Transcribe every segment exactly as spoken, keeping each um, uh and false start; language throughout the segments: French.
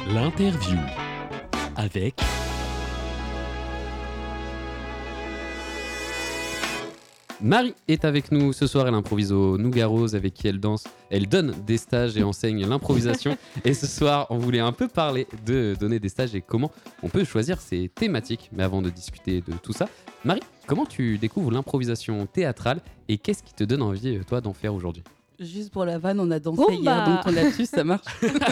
L'interview avec Marie est avec nous ce soir. Elle improvise au Nougat Rose avec qui elle danse. Elle donne des stages et enseigne l'improvisation. Et ce soir, on voulait un peu parler de donner des stages et comment on peut choisir ses thématiques. Mais avant de discuter de tout ça, Marie, comment tu découvres l'improvisation théâtrale et qu'est-ce qui te donne envie, toi, d'en faire aujourd'hui ? Juste pour la vanne, on a dansé Bomba. hier, donc ton lapsus, ça marche.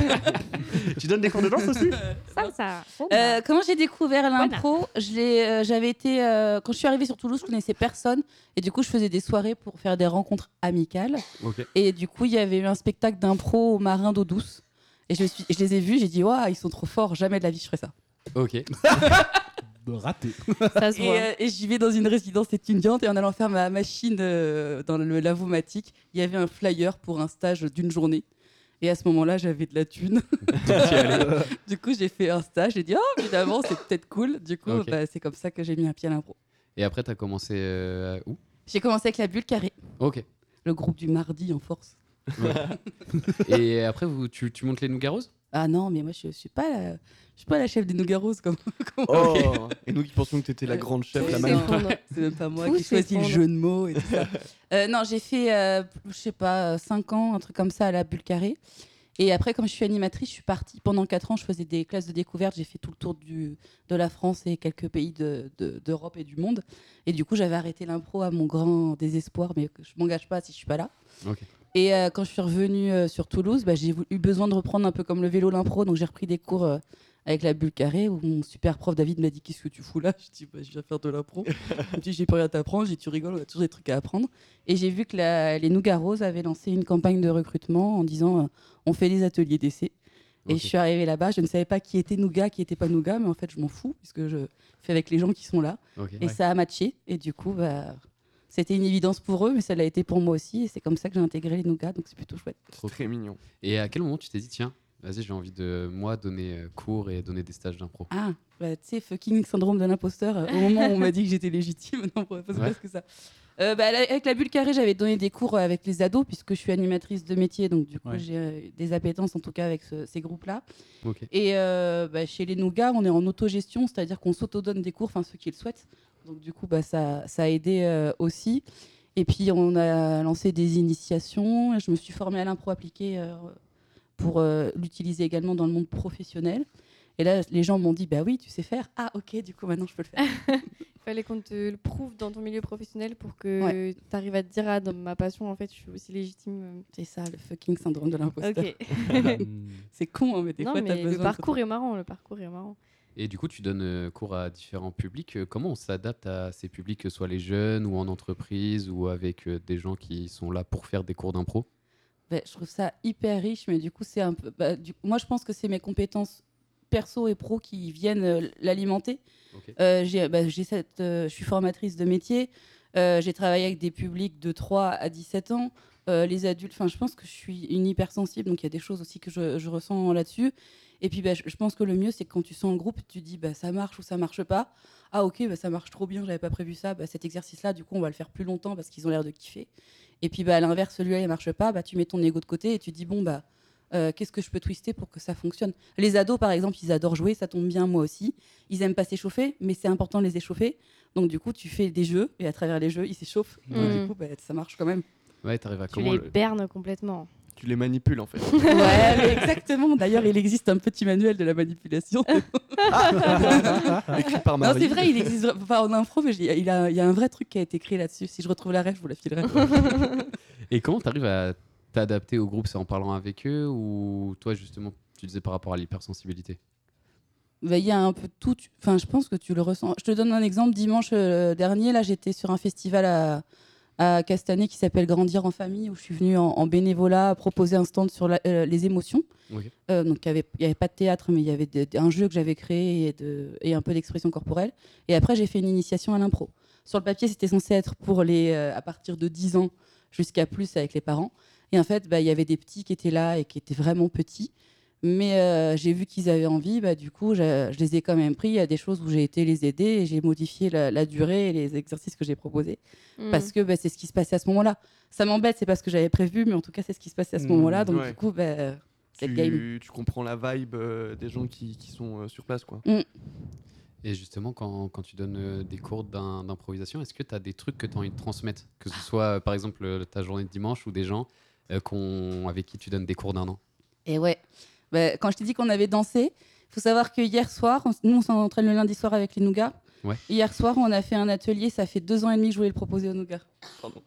Tu donnes des cours de danse aussi ? Ça, ça. Euh, comment j'ai découvert l'impro, je l'ai, euh, j'avais été, euh, quand je suis arrivée sur Toulouse, je connaissais personne. Et du coup, je faisais des soirées pour faire des rencontres amicales. Ok. Et du coup, il y avait eu un spectacle d'impro au Marin d'eau douce. Et je, me suis, je les ai vus, j'ai dit, waouh, ils sont trop forts, jamais de la vie je ferais ça. Ok. Raté. Ça se Et, voit. euh, et j'y vais dans une résidence étudiante et en allant faire ma machine euh, dans le lavomatique, il y avait un flyer pour un stage d'une journée. Et à ce moment-là, j'avais de la thune. Du coup, j'ai fait un stage. J'ai dit, oh, évidemment, c'est peut-être cool. Du coup, Ok. bah, c'est comme ça que j'ai mis un pied à l'impro. Et après, t'as commencé euh, où ? J'ai commencé avec la Bulle Carrée, Ok. le groupe du mardi en force. Et après, vous, tu, tu montes les Nougat Roses ? Ah non, mais moi, je, je suis pas la, je suis pas la chef des Nougaros comme. comme- Oh. Et nous qui pensions que t'étais la grande chef, Oui, la c'est manip. fondre. C'est même pas moi Tout qui choisis le s'effondre. jeu de mots et tout ça. Euh, non, j'ai fait, euh, je sais pas, cinq ans, un truc comme ça à la Bulle Carrée. Et après, comme je suis animatrice, je suis partie. Pendant quatre ans, je faisais des classes de découverte. J'ai fait tout le tour du, de la France et quelques pays de, de- d'Europe et du monde. Et du coup, j'avais arrêté l'impro à mon grand désespoir, mais je m'engage pas si je suis pas là. Ok. Et euh, quand je suis revenue euh, sur Toulouse, bah, j'ai eu besoin de reprendre un peu comme le vélo l'impro. Donc j'ai repris des cours euh, avec la Bulle Carrée où mon super prof David m'a dit qu'est-ce que tu fous là. Je dis bah, je viens faire de l'impro. Il me dit j'ai pas rien à t'apprendre. J'ai dit tu rigoles, on a toujours des trucs à apprendre. Et j'ai vu que la, les Nougat Roses avaient lancé une campagne de recrutement en disant euh, on fait des ateliers d'essai. Et Ok. je suis arrivée là-bas, je ne savais pas qui était Nougat, qui était pas Nougat, mais en fait je m'en fous puisque je fais avec les gens qui sont là. Ok. Et ça a matché. Et du coup, bah, c'était une évidence pour eux, mais ça l'a été pour moi aussi. Et c'est comme ça que j'ai intégré les Nougats, donc c'est plutôt chouette. C'est très mignon. Et à quel moment tu t'es dit, tiens, vas-y, j'ai envie de, moi, donner euh, cours et donner des stages d'impro ? Ah, bah, tu sais, fucking syndrome de l'imposteur. euh, Au moment où on m'a dit que j'étais légitime, non, c'est Ouais. presque ça. Euh, bah, là, avec la Bulle Carrée, j'avais donné des cours avec les ados, puisque je suis animatrice de métier, donc du coup, Ouais. j'ai euh, des appétences en tout cas avec ce- ces groupes-là. Ok. Et euh, bah, chez les Nougats, on est en autogestion, c'est-à-dire qu'on s'auto-donne des cours, enfin ceux qui le souhaitent. Donc du coup, bah, ça, ça a aidé euh, aussi. Et puis, on a lancé des initiations. Je me suis formée à l'impro appliquée euh, pour euh, l'utiliser également dans le monde professionnel. Et là, les gens m'ont dit, bah oui, tu sais faire. Ah, ok, du coup, maintenant, je peux le faire. Il fallait qu'on te le prouve dans ton milieu professionnel pour que tu arrives à te dire ah, dans ma passion, en fait, je suis aussi légitime. C'est ça, le fucking syndrome de l'imposteur. Ok. C'est con, hein, mais des non, fois, t'as mais besoin le de- parcours est marrant. Le parcours est marrant. Et du coup, tu donnes euh, cours à différents publics. Euh, Comment on s'adapte à ces publics, que ce soit les jeunes ou en entreprise ou avec euh, des gens qui sont là pour faire des cours d'impro ? Bah, je trouve ça hyper riche, mais du coup, c'est un peu. Bah, du... Moi, je pense que c'est mes compétences perso et pro qui viennent euh, l'alimenter. Ok. Euh, j'ai, bah, j'ai cette, euh, je suis formatrice de métier. Euh, j'ai travaillé avec des publics de trois à dix-sept ans. Euh, les adultes, enfin, je pense que je suis une hypersensible, donc il y a des choses aussi que je, je ressens là-dessus. Et puis, bah, je, je pense que le mieux, c'est que quand tu sens le groupe, tu dis bah, ça marche ou ça marche pas. Ah, ok, bah, ça marche trop bien, j'avais pas prévu ça. Bah, cet exercice-là, du coup, on va le faire plus longtemps parce qu'ils ont l'air de kiffer. Et puis, bah, à l'inverse, celui-là, il marche pas. Bah, tu mets ton ego de côté et tu dis bon, bah, euh, qu'est-ce que je peux twister pour que ça fonctionne. Les ados, par exemple, ils adorent jouer, ça tombe bien, moi aussi. Ils aiment pas s'échauffer, mais c'est important de les échauffer. Donc, du coup, tu fais des jeux et à travers les jeux, ils s'échauffent. Donc, Mm. du coup, bah, ça marche quand même. Ouais, t'arrives à Tu comment les le- bernes complètement. Tu les manipules en fait. Ouais, mais exactement. D'ailleurs, il existe un petit manuel de la manipulation. Écrit par Non, Marie. c'est vrai, il existe pas en impro, mais j'ai- il, a, il y a un vrai truc qui a été créé là-dessus. Si je retrouve la ref, je vous la filerai. Et comment t'arrives à t'adapter au groupe ? C'est en parlant avec eux ou toi, justement, tu disais par rapport à l'hypersensibilité ? Bah, il y a un peu de tout. Tu- Enfin, je pense que tu le ressens. Je te donne un exemple. Dimanche euh, dernier, là, j'étais sur un festival à, à Castanet qui s'appelle Grandir en famille, où je suis venue en, en bénévolat proposer un stand sur la- euh, les émotions. Ok. Euh, donc, il n'y avait, il y avait pas de théâtre, mais il y avait de- de- un jeu que j'avais créé et, de, et un peu d'expression corporelle. Et après, j'ai fait une initiation à l'impro. Sur le papier, c'était censé être pour les euh, à partir de dix ans jusqu'à plus avec les parents. Et en fait, bah, il y avait des petits qui étaient là et qui étaient vraiment petits. Mais euh, j'ai vu qu'ils avaient envie, bah, du coup, je, je les ai quand même pris. Il y a des choses où j'ai été les aider et j'ai modifié la, la durée et les exercices que j'ai proposés. Mm. Parce que bah, c'est ce qui se passait à ce moment-là. Ça m'embête, c'est pas ce que j'avais prévu, mais en tout cas, c'est ce qui se passait à ce Mmh, moment-là. Donc, ouais. du coup, bah, cette game. tu, tu comprends la vibe euh, des gens qui, qui sont euh, sur place, quoi. Mm. Et justement, quand, quand tu donnes euh, des cours d'im- d'improvisation, est-ce que tu as des trucs que tu as envie de transmettre? Que ce soit, euh, par exemple, euh, ta journée de dimanche ou des gens euh, qu'on- avec qui tu donnes des cours d'un an. Et ouais, bah, quand je t'ai dit qu'on avait dansé, il faut savoir que hier soir, on, nous on s'entraîne le lundi soir avec les nougats. Ouais. Hier soir, on a fait un atelier, ça fait deux ans et demi que je voulais le proposer aux nougats. Pardon.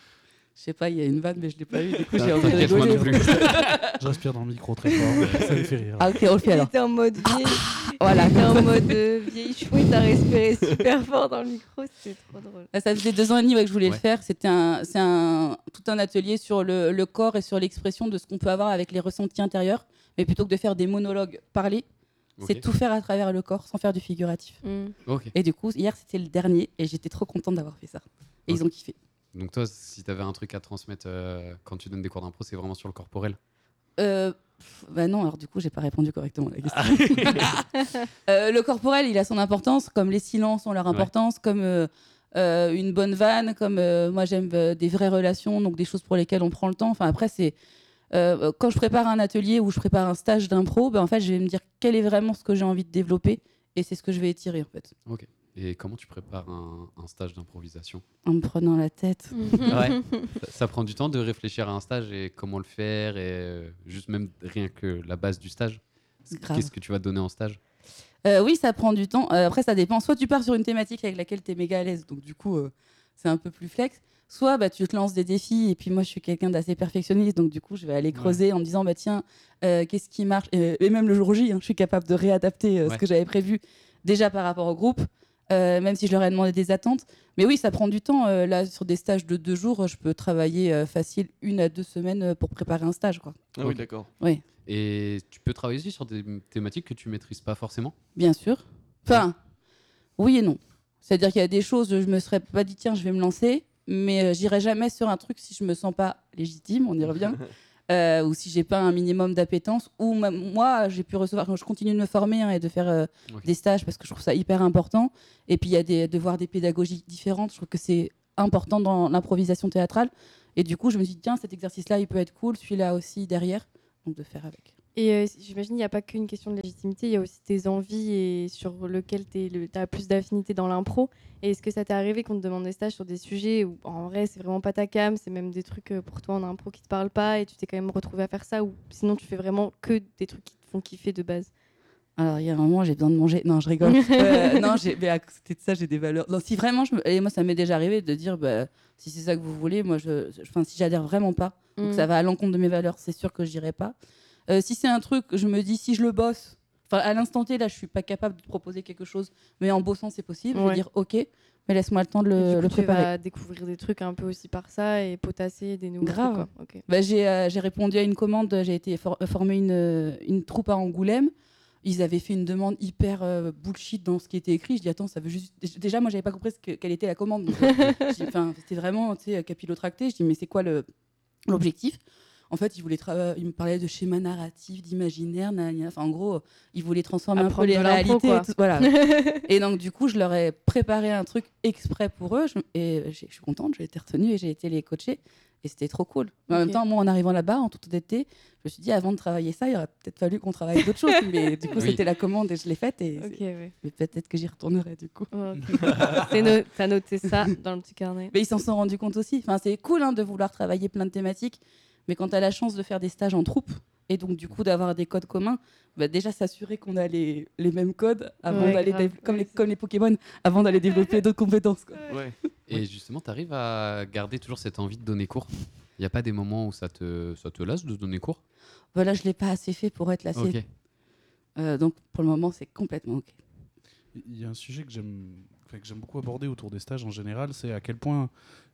Je sais pas, il y a une vanne, mais je l'ai pas eu, du coup j'ai Ah, envie de t'inquiète, moi rigoler. non plus. Je respire dans le micro très fort, ça les fait rire. Ah ok, on le fait Il alors. était en mode vieille, Voilà. il était en mode euh, vieille chouette, t'as respiré super fort dans le micro, c'était trop drôle. Ça faisait deux ans et demi ouais, que je voulais Ouais. le faire. C'était un, c'est un, tout un atelier sur le, le corps et sur l'expression de ce qu'on peut avoir avec les ressentis intérieurs. Mais plutôt que de faire des monologues parlés, Ok. c'est tout faire à travers le corps sans faire du figuratif. Mm. Ok. Et du coup, hier c'était le dernier et j'étais trop contente d'avoir fait ça. Et Ok. ils ont kiffé. Donc toi, si tu avais un truc à transmettre euh, quand tu donnes des cours d'impro, c'est vraiment sur le corporel. Euh, pff, bah non, alors du coup, j'ai pas répondu correctement à la question. Euh, le corporel, il a son importance, comme les silences ont leur importance, comme euh, euh, une bonne vanne, comme euh, moi j'aime euh, des vraies relations, donc des choses pour lesquelles on prend le temps. Enfin après, c'est euh, quand je prépare un atelier ou je prépare un stage d'impro, ben en fait, je vais me dire quel est vraiment ce que j'ai envie de développer et c'est ce que je vais étirer en fait, Ok. Et comment tu prépares un, un stage d'improvisation? en me prenant la tête. Ouais. ça, ça prend du temps de réfléchir à un stage et comment le faire et euh, juste même rien que la base du stage. Grave. Qu'est-ce que tu vas donner en stage? Euh, oui, ça prend du temps. Euh, après, ça dépend. Soit tu pars sur une thématique avec laquelle tu es méga à l'aise, donc du coup, euh, c'est un peu plus flex. Soit bah, tu te lances des défis, et puis moi, je suis quelqu'un d'assez perfectionniste, donc du coup, je vais aller creuser en me disant, bah, tiens, euh, qu'est-ce qui marche et, et même le jour J, hein, je suis capable de réadapter euh, Ouais. ce que j'avais prévu déjà par rapport au groupe, euh, même si je leur ai demandé des attentes. Mais oui, ça prend du temps. Euh, là, sur des stages de deux jours, je peux travailler euh, facile une à deux semaines euh, pour préparer un stage, quoi. Ah oui, Ok. d'accord. Oui, Et tu peux travailler aussi sur des thématiques que tu maîtrises pas forcément. bien sûr. Enfin, oui et non. C'est-à-dire qu'il y a des choses, je me serais pas dit, tiens, je vais me lancer, mais euh, j'irai jamais sur un truc si je me sens pas légitime, on y revient, euh, ou si j'ai pas un minimum d'appétence, ou ma- moi, j'ai pu recevoir, je continue de me former hein, et de faire euh, Ok. des stages parce que je trouve ça hyper important. Et puis, il y a des, de voir des pédagogies différentes, je trouve que c'est important dans l'improvisation théâtrale. Et du coup, je me dis, tiens, cet exercice-là, il peut être cool, celui-là aussi derrière, donc de faire avec. Et euh, j'imagine qu'il n'y a pas qu'une question de légitimité, il y a aussi tes envies et sur lequel tu as plus d'affinité dans l'impro. Et est-ce que ça t'est arrivé qu'on te demande des stages sur des sujets où en vrai c'est vraiment pas ta cam, c'est même des trucs euh, pour toi en impro qui te parlent pas et tu t'es quand même retrouvé à faire ça, ou sinon tu fais vraiment que des trucs qui te font kiffer de base? Alors, il y a un moment, j'ai besoin de manger. Non, je rigole. Euh, non, j'ai, mais à côté de ça, j'ai des valeurs. Non, si vraiment, je me... et moi, ça m'est déjà arrivé de dire, bah, si c'est ça que vous voulez, moi, je... Enfin, si j'adhère vraiment pas, donc Mm. ça va à l'encontre de mes valeurs, c'est sûr que j'irai pas. Euh, si c'est un truc, je me dis, si je le bosse, enfin, à l'instant T, là, je suis pas capable de te proposer quelque chose, mais en bossant, c'est possible. Je Ouais. vais dire, ok, mais laisse-moi le temps de Et le, du coup, le tu préparer. vas découvrir des trucs un peu aussi par ça et potasser des nouveaux Grave. trucs, quoi. Ok. Bah, j'ai, euh, j'ai répondu à une commande, j'ai été for- former une, euh, une troupe à Angoulême. Ils avaient fait une demande hyper euh, bullshit dans ce qui était écrit. Je dis attends, ça veut juste. Déjà, moi, j'avais pas compris ce que- quelle était la commande. Donc, euh, je dis, enfin, c'était vraiment, tu sais, capillotracté. Je dis mais c'est quoi le l'objectif? En fait, ils voulaient tra- ils me parlaient de schéma narratif, d'imaginaire, na- na- enfin en gros, ils voulaient transformer un peu Apprendre les de l'impro, réalités. quoi. Et tout- voilà. Et donc du coup, je leur ai préparé un truc exprès pour eux. Je- et j'ai- je suis contente, j'ai été retenue et j'ai été les coacher. Et c'était trop cool. Mais en Ok. même temps, moi, en arrivant là-bas, en toute honnêteté, je me suis dit, avant de travailler ça, il aurait peut-être fallu qu'on travaille d'autres choses. Mais du coup, Oui. c'était la commande et je l'ai faite. Et Ok, c'est- ouais. mais peut-être que j'y retournerai du coup. Ok. C'est no- T'as noté ça dans le petit carnet. Mais ils s'en sont rendus compte aussi. Enfin, c'est cool hein, de vouloir travailler plein de thématiques. Mais quand tu as la chance de faire des stages en troupe, et donc du coup d'avoir des codes communs, bah, déjà s'assurer qu'on a les, les mêmes codes avant Ouais, d'aller grave. dév- comme, Ouais, les, c'est comme les Pokémon, avant d'aller développer d'autres compétences. Quoi. Ouais. Et justement, tu arrives à garder toujours cette envie de donner cours. Il n'y a pas des moments où ça te, ça te lasse de donner cours? Voilà, je l'ai pas assez fait pour être lassée. Ok. Euh, donc pour le moment, c'est complètement ok. Il y a un sujet que j'aime enfin, que j'aime beaucoup aborder autour des stages en général, c'est à quel point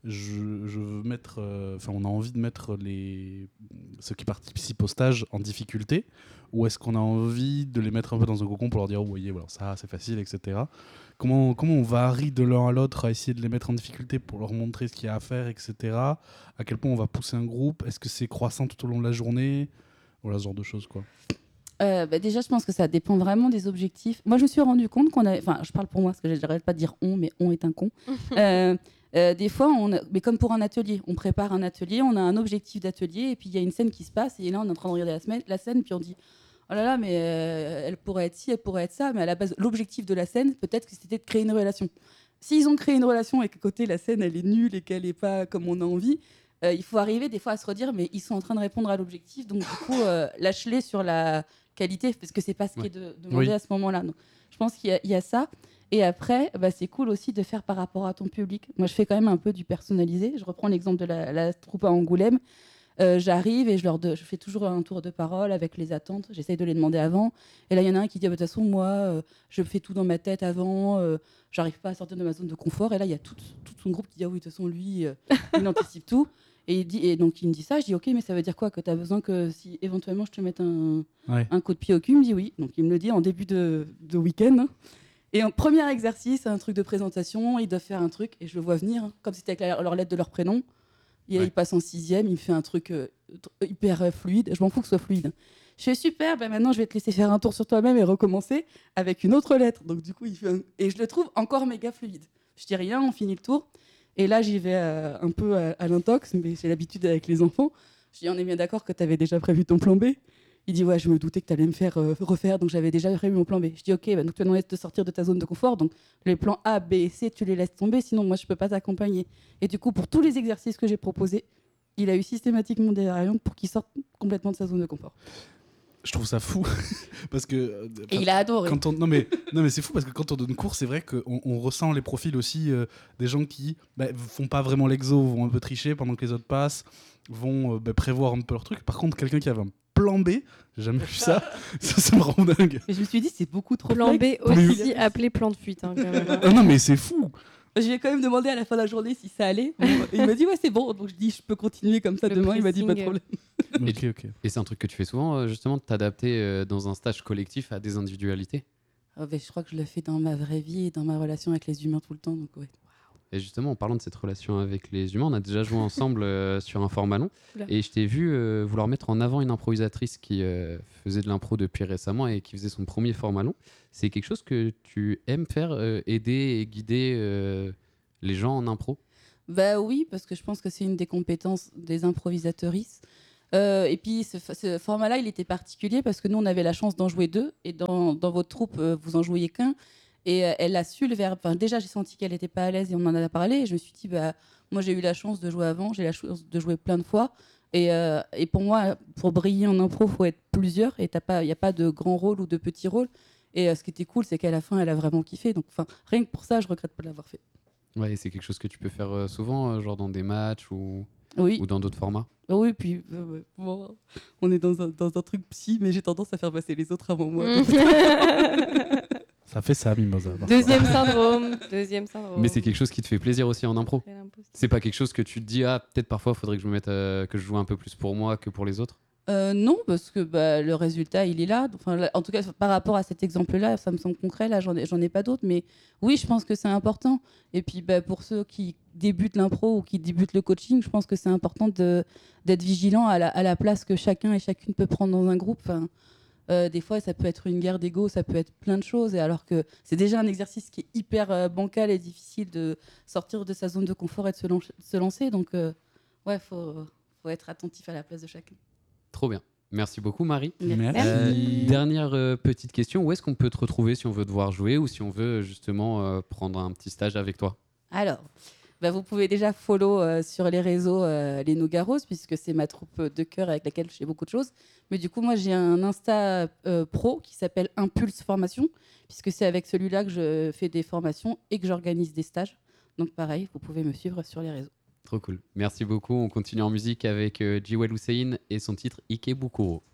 je, je veux mettre, euh, enfin, on a envie de mettre les, ceux qui participent au stage en difficulté, ou est-ce qu'on a envie de les mettre un peu dans un cocon pour leur dire, oh, vous voyez, voilà, ça c'est facile, et cetera. Comment, comment on varie de l'un à l'autre à essayer de les mettre en difficulté pour leur montrer ce qu'il y a à faire, et cetera. À quel point on va pousser un groupe? Est-ce que c'est croissant tout au long de la journée? Voilà, ce genre de choses, quoi. Euh, bah, déjà, je pense que ça dépend vraiment des objectifs. Moi, je me suis rendu compte qu'on a. Enfin, je parle pour moi, parce que je n'arrête pas de dire on, mais on est un con. euh, euh, des fois, on a... mais comme pour un atelier, on prépare un atelier, on a un objectif d'atelier, et puis il y a une scène qui se passe, et là, on est en train de regarder la, semaine, la scène, puis on dit oh là là, mais euh, elle pourrait être ci, elle pourrait être ça, mais à la base, l'objectif de la scène, peut-être que c'était de créer une relation. S'ils ont créé une relation et qu'à côté, la scène, elle est nulle et qu'elle n'est pas comme on a envie, euh, il faut arriver des fois à se redire, mais ils sont en train de répondre à l'objectif, donc du coup, euh, lâche-les sur la qualité, parce que c'est pas ce qui est de, demandé Oui. à ce moment-là. Donc, je pense qu'il y a, il y a ça. Et après, bah, c'est cool aussi de faire par rapport à ton public. Moi, je fais quand même un peu du personnalisé. Je reprends l'exemple de la, la troupe à Angoulême. Euh, j'arrive et je leur de, je fais toujours un tour de parole avec les attentes. J'essaye de les demander avant. Et là, il y en a un qui dit, ah, bah, de toute façon, moi, euh, je fais tout dans ma tête avant. Euh, j'arrive pas à sortir de ma zone de confort. Et là, il y a tout, tout son groupe qui dit, ah oui, de toute façon, lui, euh, il anticipe tout. Et, il dit, et donc, il me dit ça. Je dis, ok, mais ça veut dire quoi? Que tu as besoin que si éventuellement je te mette un, Ouais. un coup de pied au cul? Il me dit oui. Donc, il me le dit en début de, de week-end. Et en premier exercice, un truc de présentation, ils doivent faire un truc, et je le vois venir, hein, comme c'était avec la- leur lettre de leur prénom. Et Ouais. il passe en sixième, il me fait un truc euh, t- hyper euh, fluide. Je m'en fous que ce soit fluide. Je fais super, ben maintenant je vais te laisser faire un tour sur toi-même et recommencer avec une autre lettre. Donc du coup, il fait un... Et je le trouve encore méga fluide. Je dis rien, on finit le tour. Et là, j'y vais euh, un peu à, à l'intox, mais j'ai l'habitude avec les enfants. Je dis, on est bien d'accord que tu avais déjà prévu ton plan B? Il dit, ouais, je me doutais que tu allais me faire euh, refaire, donc j'avais déjà prévu mon plan B. Je dis, ok, bah, donc tu vas demander de te sortir de ta zone de confort, donc les plans A, B et C, tu les laisses tomber, sinon moi je peux pas t'accompagner. Et du coup, pour tous les exercices que j'ai proposés, il a eu systématiquement des variantes pour qu'il sorte complètement de sa zone de confort. Je trouve ça fou parce que euh, Et il a adoré. quand on non mais non mais c'est fou parce que quand on donne cours, c'est vrai qu'on on ressent les profils aussi euh, des gens qui bah, font pas vraiment l'exo, vont un peu tricher pendant que les autres passent, vont euh, bah, prévoir un peu leur truc. Par contre, quelqu'un qui avait un plan B, j'ai jamais vu ça, ça, ça me rend dingue. Et je me suis dit, c'est beaucoup trop Plan B flex. aussi appelé plan de fuite. Hein, quand même, hein. Ah non mais c'est fou. Je lui ai quand même demandé à la fin de la journée si ça allait. Bon, et il m'a dit, ouais, c'est bon. Donc je dis, je peux continuer comme ça Le demain. Il m'a dit, pas de pressing. problème. Ok ok. Et c'est un truc que tu fais souvent, euh, justement, de t'adapter euh, dans un stage collectif à des individualités. Ah, ben, je crois que je le fais dans ma vraie vie et dans ma relation avec les humains tout le temps. Donc, ouais. Et justement, en parlant de cette relation avec les humains, on a déjà joué ensemble euh, sur un format long. Oula. Et je t'ai vu euh, vouloir mettre en avant une improvisatrice qui euh, faisait de l'impro depuis récemment et qui faisait son premier format long. C'est quelque chose que tu aimes faire, euh, aider et guider euh, les gens en impro? Bah oui, parce que je pense que c'est une des compétences des improvisatrices. Euh, et puis ce, ce format-là, il était particulier parce que nous, on avait la chance d'en jouer deux. Et dans, dans votre troupe, euh, vous en jouiez qu'un. Et euh, elle a su le verbe. Enfin, déjà, j'ai senti qu'elle n'était pas à l'aise et on en a parlé. Et je me suis dit, bah, moi, j'ai eu la chance de jouer avant. J'ai la chance de jouer plein de fois. Et, euh, et pour moi, pour briller en impro, il faut être plusieurs. Et il n'y a pas de grand rôle ou de petit rôle. Et euh, ce qui était cool, c'est qu'à la fin, elle a vraiment kiffé. Donc, rien que pour ça, je regrette pas de l'avoir fait. Ouais, et c'est quelque chose que tu peux faire euh, souvent, euh, genre dans des matchs ou, Oui. ou dans d'autres formats. Ah oui, puis euh, ouais, bon, on est dans un, dans un truc psy, mais j'ai tendance à faire passer les autres avant moi. Ça fait ça Mimosa. parfois. Deuxième syndrome. Deuxième syndrome. Mais c'est quelque chose qui te fait plaisir aussi en impro. Quel imposteur. C'est pas quelque chose que tu te dis, ah, peut-être parfois, il faudrait que je me mette, euh, que je joue un peu plus pour moi que pour les autres. Euh, non, parce que bah, le résultat, il est là. Enfin, là, en tout cas, par rapport à cet exemple-là, ça me semble concret. Là, j'en ai, j'en ai pas d'autres. Mais oui, je pense que c'est important. Et puis, bah, pour ceux qui débutent l'impro ou qui débutent le coaching, je pense que c'est important de, d'être vigilant à la, à la place que chacun et chacune peut prendre dans un groupe. Enfin, euh, des fois, ça peut être une guerre d'ego, ça peut être plein de choses. Et alors que c'est déjà un exercice qui est hyper euh, bancal et difficile de sortir de sa zone de confort et de se, lan- se lancer. Donc, euh, ouais, faut, faut être attentif à la place de chacun. Trop bien. Merci beaucoup, Marie. Merci. Euh, dernière euh, petite question, où est-ce qu'on peut te retrouver si on veut te voir jouer ou si on veut justement euh, prendre un petit stage avec toi? Alors, bah, vous pouvez déjà follow euh, sur les réseaux euh, les Nougaros, puisque c'est ma troupe de cœur avec laquelle je fais beaucoup de choses. Mais du coup, moi, j'ai un Insta euh, pro qui s'appelle Impulse Formation, puisque c'est avec celui-là que je fais des formations et que j'organise des stages. Donc pareil, vous pouvez me suivre sur les réseaux. Trop cool. Merci beaucoup. On continue en musique avec euh, Jewel Hussein et son titre Ikebukuro.